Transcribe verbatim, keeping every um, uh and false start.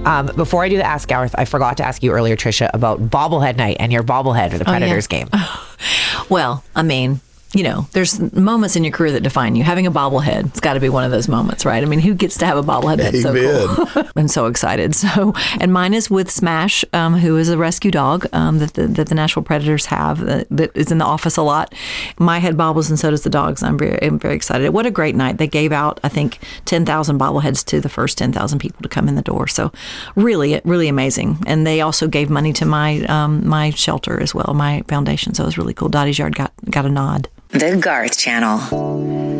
Um, before I do the Ask Garth, I forgot to ask you earlier, Tricia, about bobblehead night and your bobblehead or the Predators oh, yeah. game. Well, I mean, you know, there's moments in your career that define you. Having a bobblehead, it's got to be one of those moments, right? I mean, who gets to have a bobblehead? That's Amen. so cool. I'm so excited. So, and mine is with Smash, um, who is a rescue dog um, that, the, that the Nashville Predators have that, that is in the office a lot. My head bobbles and so does the dog's. I'm very, I'm very excited. What a great night. They gave out, I think, ten thousand bobbleheads to the first ten thousand people to come in the door. So really, really amazing. And they also gave money to my um, my shelter as well, my foundation. So it was really cool. Dottie's Yard got, got a nod. The Garth Channel.